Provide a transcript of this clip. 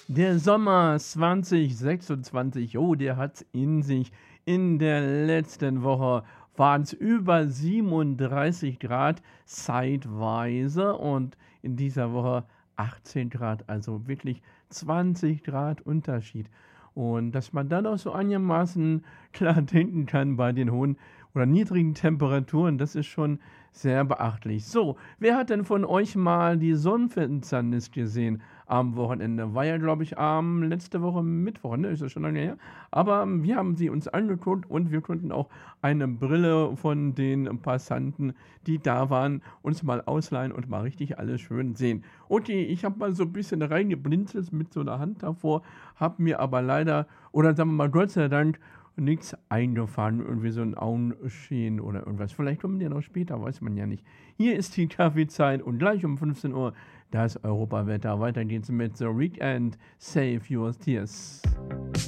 Der Sommer 2026, oh, der hat's in sich. In der letzten Woche waren es über 37 Grad zeitweise und in dieser Woche 18 Grad, also wirklich 20 Grad Unterschied. Und dass man dann auch so einigermaßen klar denken kann bei den hohen oder niedrigen Temperaturen, das ist schon sehr beachtlich. So, wer hat denn von euch mal die Sonnenfinsternis gesehen am Wochenende? War ja, glaube ich, letzte Woche Mittwoch, ne? Ist das schon lange her? Aber wir haben sie uns angeguckt und wir konnten auch eine Brille von den Passanten, die da waren, uns mal ausleihen und mal richtig alles schön sehen. Okay, ich habe mal so ein bisschen reingeblinzelt mit so einer Hand davor, habe mir aber leider, oder sagen wir mal Gott sei Dank, nichts eingefangen, irgendwie so ein Augenschehen oder irgendwas. Vielleicht kommen die ja noch später, weiß man ja nicht. Hier ist die Kaffeezeit und gleich um 15 Uhr das Europawetter. Weiter geht's mit The Weekend. Save Your Tears.